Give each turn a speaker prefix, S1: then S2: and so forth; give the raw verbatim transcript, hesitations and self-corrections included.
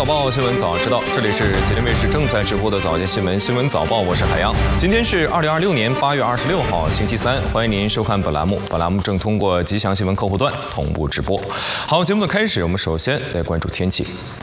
S1: 早报新闻早知道，这里是吉林卫视正在直播的早间新闻新闻早报，我是海洋。今天是二零二六年八月二十六号，星期三，欢迎您收看本栏目。本栏目正通过吉祥新闻客户端同步直播。好，节目的开始，我们首先来关注天气。